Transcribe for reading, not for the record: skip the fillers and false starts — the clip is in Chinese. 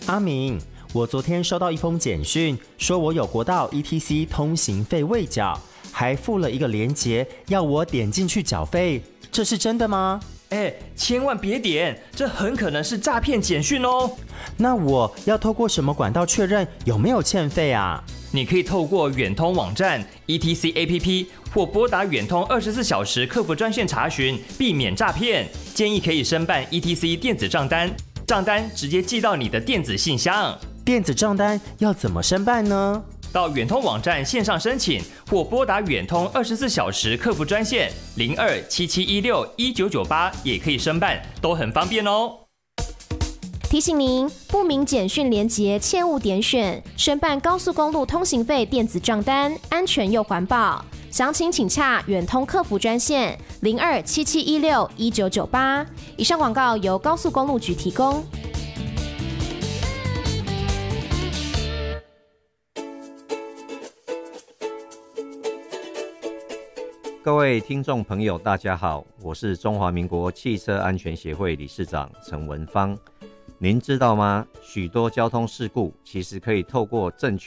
阿明，我昨天收到一封简讯，说我有国道 ETC 通行费未缴，还附了一个连结，要我点进去缴费，这是真的吗？ 千万别点，这很可能是诈骗简讯哦。 那我要透过什么管道确认有没有欠费啊？ 你可以透过远通网站、ETC APP 或拨打远通24小时客服专线查询，避免诈骗。建议可以申办 ETC 电子账单，账单直接寄到你的电子信箱。 电子账单要怎么申办呢？ 到远通网站线上申请，或拨打远通24小时客服专线0277161998也可以申办，都很方便哦。 提醒您，不明简讯连结切勿点选，申办高速公路通行费电子账单，安全又环保。详情请洽远通客服专线0277161998。以上广告由高速公路局提供。 各位听众朋友大家好，我是中华民国汽车安全协会理事长陈文芳。您知道吗？许多交通事故其实可以透过正确